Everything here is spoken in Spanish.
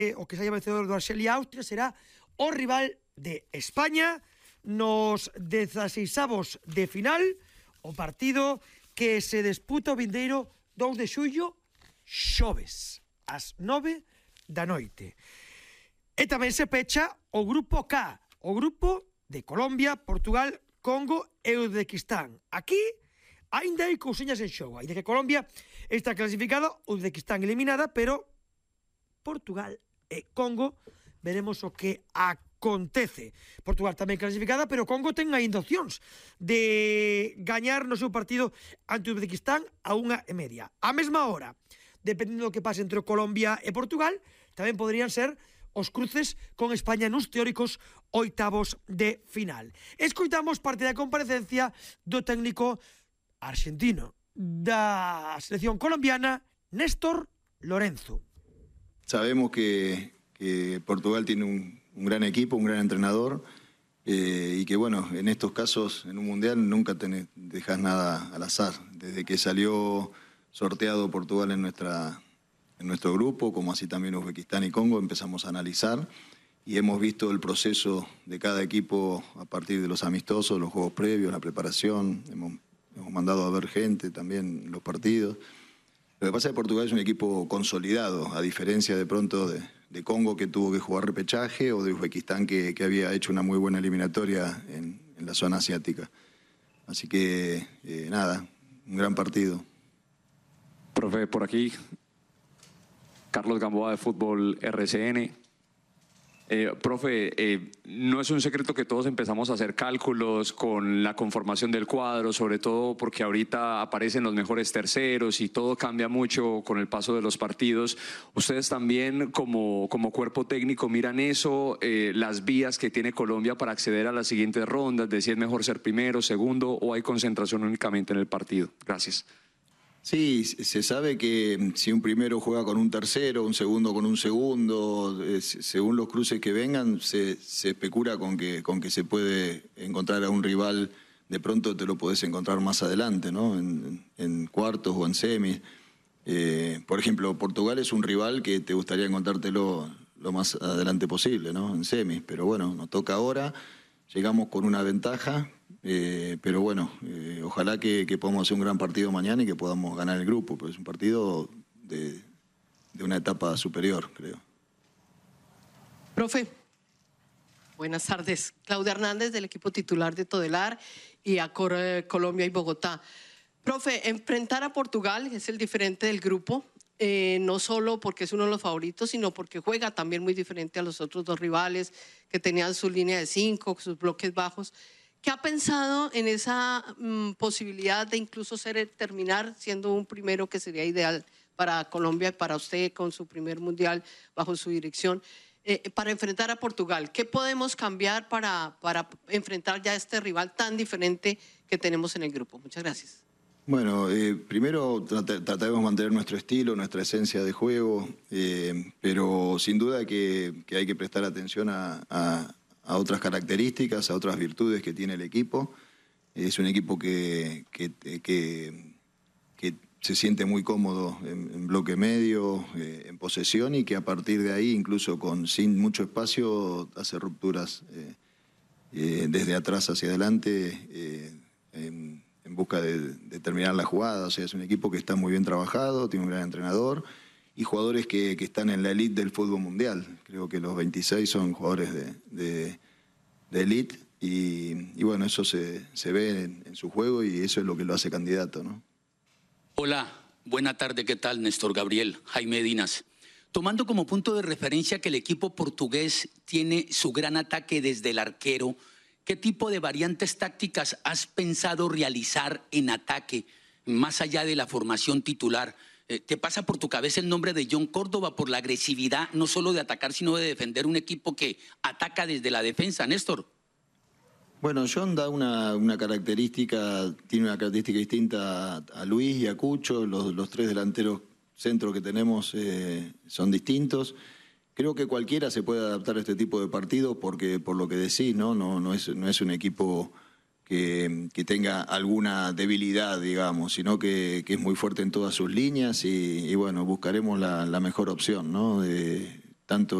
o que saia vencedor do Arxelia Austria será o rival de España nos 16avos de final, o partido que se disputa o vindeiro 2 de xullo, xoves, ás 9 da noite. E tamén se pecha o grupo K, o grupo de Colombia, Portugal, Congo e Uzbequistán. Aquí ainda hai cousiñas en xogo, ainda que Colombia está clasificada, Uzbequistán eliminada, pero Portugal e Congo veremos o que acontece. Portugal tamén clasificada, pero Congo ten ainda opcións de gañar no seu partido ante Uzbequistán a 1:30. A mesma hora, dependendo do que pase entre Colombia e Portugal, tamén podrían ser os cruces con España nos teóricos oitavos de final. Escoitamos parte da comparecencia do técnico argentino da selección colombiana, Néstor Lorenzo. Sabemos que Portugal tiene un gran equipo, un gran entrenador, y que bueno, en estos casos, en un mundial, nunca dejas nada al azar. Desde que salió sorteado Portugal en nuestro grupo, como así también Uzbekistán y Congo, empezamos a analizar y hemos visto el proceso de cada equipo a partir de los amistosos, los juegos previos, la preparación, hemos mandado a ver gente también en los partidos. Lo que pasa es que Portugal es un equipo consolidado, a diferencia de pronto de Congo, que tuvo que jugar repechaje, o de Uzbekistán, que había hecho una muy buena eliminatoria en la zona asiática. Así que nada, un gran partido. Profe, por aquí Carlos Gamboa de Fútbol RCN. Profe, no es un secreto que todos empezamos a hacer cálculos con la conformación del cuadro, sobre todo porque ahorita aparecen los mejores terceros y todo cambia mucho con el paso de los partidos. ¿Ustedes también como cuerpo técnico miran eso, las vías que tiene Colombia para acceder a las siguientes rondas, de si es mejor ser primero, segundo, o hay concentración únicamente en el partido? Gracias. Sí, se sabe que si un primero juega con un tercero, un segundo con un segundo, según los cruces que vengan, se especula con que se puede encontrar a un rival, de pronto te lo podés encontrar más adelante, ¿no? En cuartos o en semis. Por ejemplo, Portugal es un rival que te gustaría encontrártelo lo más adelante posible, ¿no? En semis, pero bueno, nos toca ahora, llegamos con una ventaja. Pero bueno, ojalá que podamos hacer un gran partido mañana y que podamos ganar el grupo, pero es un partido de una etapa superior, creo. Profe, buenas tardes. Claudia Hernández, del equipo titular de Todelar y Accor Colombia y Bogotá. Profe, enfrentar a Portugal es el diferente del grupo, no solo porque es uno de los favoritos, sino porque juega también muy diferente a los otros dos rivales que tenían su línea de 5, sus bloques bajos. ¿Qué ha pensado en esa posibilidad de incluso terminar siendo un primero, que sería ideal para Colombia y para usted con su primer mundial bajo su dirección, para enfrentar a Portugal? ¿Qué podemos cambiar para enfrentar ya a este rival tan diferente que tenemos en el grupo? Muchas gracias. Bueno, primero trataremos de mantener nuestro estilo, nuestra esencia de juego, pero sin duda que hay que prestar atención a otras características, a otras virtudes que tiene el equipo. Es un equipo que se siente muy cómodo en bloque medio, en posesión, y que a partir de ahí, incluso sin mucho espacio, hace rupturas desde atrás hacia adelante en busca de terminar la jugada. O sea, es un equipo que está muy bien trabajado, tiene un gran entrenador y jugadores que están en la elite del fútbol mundial. Creo que los 26 son jugadores de elite y bueno, eso se ve en su juego y eso es lo que lo hace candidato, ¿no? Hola, buena tarde, ¿qué tal? Néstor Gabriel, Jaime Dinas. Tomando como punto de referencia que el equipo portugués tiene su gran ataque desde el arquero, ¿qué tipo de variantes tácticas has pensado realizar en ataque, más allá de la formación titular? ¿Te pasa por tu cabeza el nombre de John Córdoba por la agresividad, no solo de atacar, sino de defender un equipo que ataca desde la defensa, Néstor? Bueno, John da una característica, tiene una característica distinta a Luis y a Cucho. Los tres delanteros centros que tenemos son distintos. Creo que cualquiera se puede adaptar a este tipo de partido porque, por lo que decís, no es un equipo que tenga alguna debilidad, digamos, sino que es muy fuerte en todas sus líneas y bueno, buscaremos la mejor opción, ¿no? tanto